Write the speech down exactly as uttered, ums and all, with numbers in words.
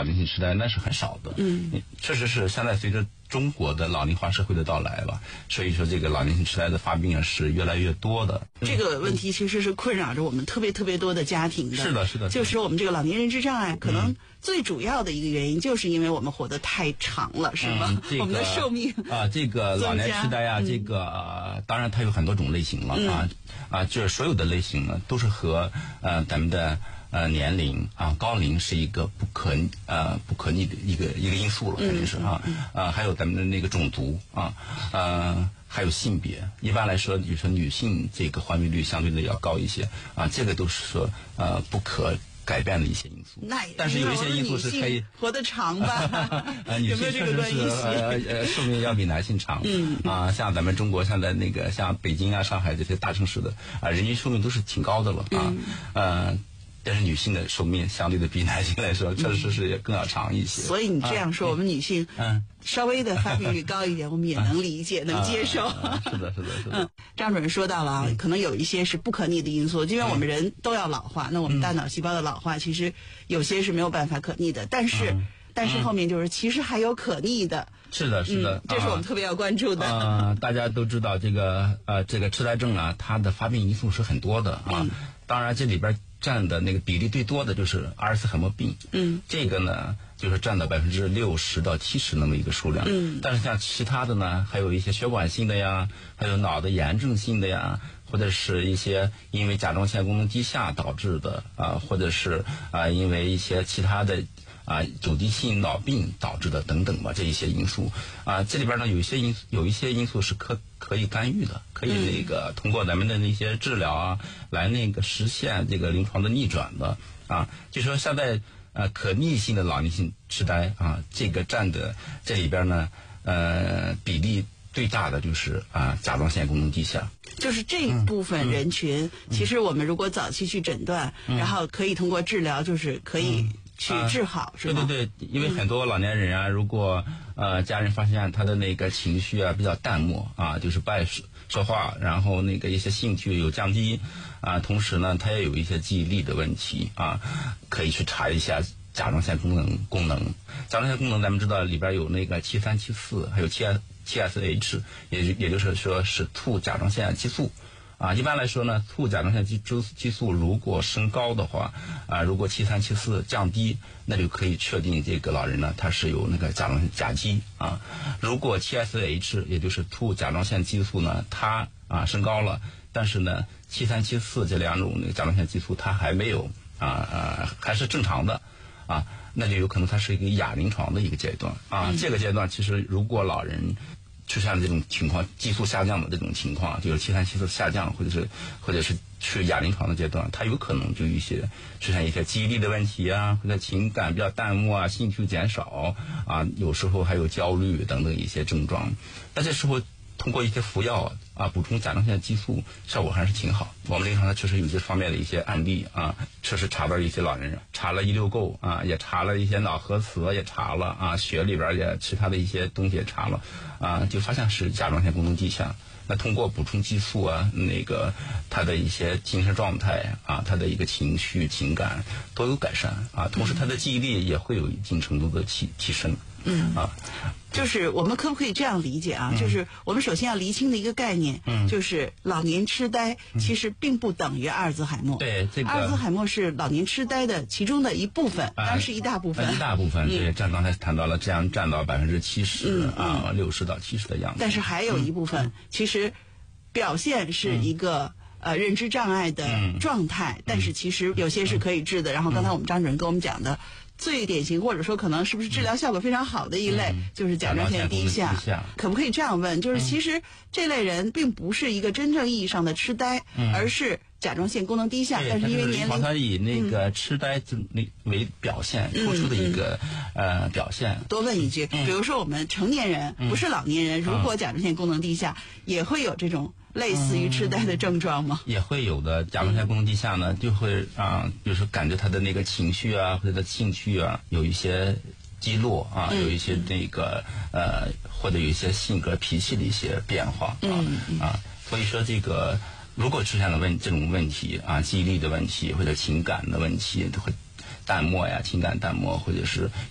老年性痴呆那是很少的。嗯，确实是现在随着中国的老龄化社会的到来吧，所以说这个老年性痴呆的发病啊是越来越多的。 这个问题其实是困扰着我们特别特别多的家庭的。 是的，是的。 就是我们这个老年认知障碍，可能最主要的一个原因，就是因为我们活得太长了，是吗？ 嗯这个、 我们的寿命啊，这个老年痴呆啊，嗯、这个、呃、当然它有很多种类型了、嗯、啊啊，这所有的类型呢，都是和呃咱们的。呃，年龄啊，高龄是一个不可呃不可逆的一个一个因素了，肯定是啊，嗯嗯、呃，还有咱们的那个种族啊，呃，还有性别。一般来说，比如说女性这个患病率相对的要高一些啊，这个都是说呃不可改变的一些因素。 那但是有一些因素是可以活得长吧？ 呃，女性确实是呃呃寿命要比男性长。嗯啊，像咱们中国现在那个像北京啊、上海这些大城市的啊，人均寿命都是挺高的了啊，呃。但是女性的寿命相对的比男性来说，确实是也更要长一些。 所以你这样说， 啊、 我们女性嗯稍微的发病率高一点，我们也能理解、啊、能接受。 啊、是的，是的，是的。 嗯，张主任说到了啊，嗯、可能有一些是不可逆的因素，因为我们人都要老化，嗯、那我们大脑细胞的老化，其实有些是没有办法可逆的，但是。嗯但是后面就是，其实还有可逆的。 是的，是的、 嗯，这是我们特别要关注的。 啊、呃，大家都知道这个呃，这个痴呆症啊，它的发病因素是很多的啊。嗯、当然，这里边占的那个比例最多的就是阿尔茨海默病。嗯，这个呢，就是占到百分之六十到七十那么一个数量。嗯，但是像其他的呢，还有一些血管性的呀，还有脑的炎症性的呀。或者是一些因为甲状腺功能低下导致的啊，或者是啊因为一些其他的啊久地性脑病导致的等等吧，这一些因素啊，这里边呢有一些因有一些因素是可可以干预的，可以那个通过咱们的那些治疗啊，来那个实现这个临床的逆转的啊，就说现在呃可逆性的老年性痴呆啊，这个占的这里边呢呃比例。最大的就是啊甲状腺功能低下， 就是这一部分人群，嗯嗯、其实我们如果早期去诊断，嗯、然后可以通过治疗，就是可以去治好，嗯、是吗？ 对对对，因为很多老年人啊，嗯、如果呃家人发现他的那个情绪啊比较淡漠啊，就是不爱说说话，然后那个一些兴趣有降低啊，同时呢他也有一些记忆力的问题啊，可以去查一下。甲状腺功能功能，甲状腺功能咱们知道里边有那个七三七四，还有七 七 S H， 也也就是说是促甲状腺激素啊。一般来说呢，促甲状腺激激素如果升高的话啊，如果七三七四降低，那就可以确定这个老人呢他是有那个甲状腺甲基啊。如果七 S H 也就是促甲状腺激素呢，它啊升高了，但是呢七三七四这两种那个甲状腺激素它还没有啊啊还是正常的。啊，那就有可能它是一个亚临床的一个阶段啊。嗯、这个阶段其实如果老人出现了这种情况，激素下降的这种情况，就是七三七四下降，或者是或者是去亚临床的阶段，它有可能就一些出现一些记忆力的问题啊，或者情感比较淡漠啊，兴趣减少啊，有时候还有焦虑等等一些症状。那这时候通过一些服药啊，补充甲状腺激素，效果还是挺好。我们临床上确实有这方面的一些案例啊，确实查到一些老人，查了一溜够啊，也查了一些脑核磁，也查了啊，血里边也其他的一些东西也查了啊，就发现是甲状腺功能低下。那通过补充激素啊，那个他的一些精神状态啊，他的一个情绪、情感都有改善啊，同时他的记忆力也会有一定程度的提提升。嗯啊， 就是我们可不可以这样理解啊？嗯、就是我们首先要厘清的一个概念，嗯，就是老年痴呆其实并不等于阿尔兹海默。 对，这个阿尔兹海默是老年痴呆的其中的一部分，当然是一大部分。 一大部分，对，占刚才谈到了，这样占到百分之七十啊，六十到七十的样子。 但是还有一部分，嗯、其实表现是一个。嗯呃，认知障碍的状态，嗯、但是其实有些是可以治的。嗯、然后刚才我们张主任跟我们讲的，最典型或者说可能是不是治疗效果非常好的一类，嗯、就是甲状腺低下。低下可不可以这样问？就是其实这类人并不是一个真正意义上的痴呆，嗯、而是甲状腺功能低下，但是因为年龄， 它以那个痴呆就那为表现，嗯、突出的一个、嗯、呃表现。 多问一句，嗯、比如说我们成年人，嗯、不是老年人，如果甲状腺功能低下，嗯、也会有这种。类似于痴呆的症状吗？ 也会有的。甲状腺功能低下呢，就会啊，就是感觉他的那个情绪啊，或者他兴趣啊，有一些低落啊，嗯、有一些那个呃，或者有一些性格脾气的一些变化啊、嗯、啊。所以说，这个如果出现了问这种问题啊，记忆力的问题或者情感的问题，会淡漠呀，情感淡漠，或者是